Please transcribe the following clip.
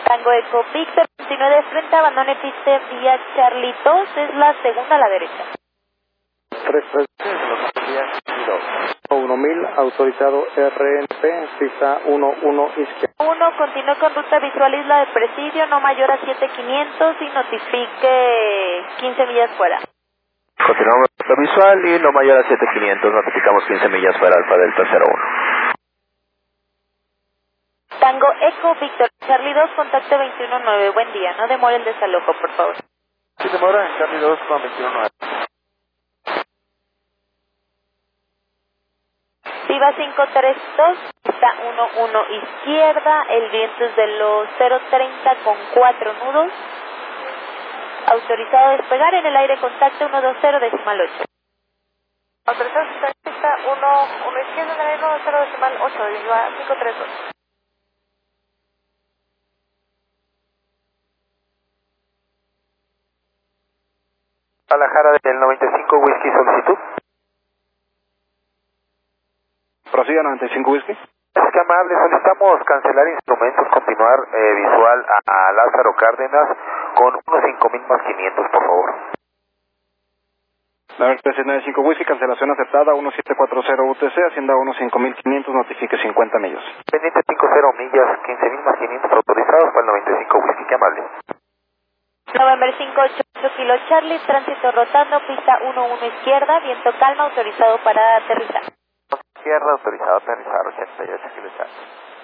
Tango Eco Víctor, continúe de frente, abandone pista vía Charlie 2, es la segunda a la derecha. 33, 1000, autorizado RNP, pista 11 izquierda. 1, continúe con ruta visual Isla de Presidio, no mayor a 7500 y notifique 15 millas fuera. Continuamos con ruta visual y no mayor a 7500, notificamos 15 millas fuera Alfa Delta 01. Tango Eco Víctor, Charlie 2, contacto 219, buen día, no demore el desalojo, por favor. Sí, demora en Charlie 2 con 219. Viva 532, está 11 izquierda, el viento es de los 030 con 4 nudos. Autorizado a despegar en el aire, contacto 120 decimal 8. Autorizado está 1 izquierda en el aire 120 decimal 8, Viva 532. Guadalajara del 95 Whisky, solicitud. Prosiga 95 Whisky. Es que amable, solicitamos cancelar instrumentos, continuar visual a Lázaro Cárdenas con unos 5000 más 500, por favor. A ver, 395 Whisky, cancelación aceptada, 1740 UTC, Hacienda 15500, notifique 50 millas. Pendiente 50 millas, 15000 más 500 autorizados para el 95 Whisky, qué amable. November 588 Kilo Charlie, tránsito rotando, pista 11 izquierda, viento calma, autorizado para aterrizar. Izquierda, autorizado a aterrizar, 88 kilos.